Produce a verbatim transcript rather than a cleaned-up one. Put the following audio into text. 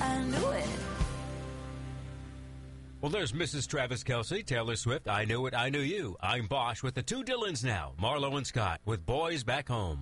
I knew it. Well, there's Missus Travis Kelce, Taylor Swift, I Knew It, I Knew You. I'm Bosch with the two Dylans now, Marlo and Scott, with Boys Back Home.